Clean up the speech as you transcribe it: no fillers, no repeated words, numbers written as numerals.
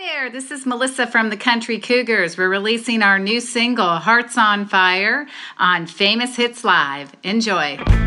there, this is Melissa from the Country Cougars. We're releasing our new single, Hearts on Fire, on Famous Hits Live. Enjoy.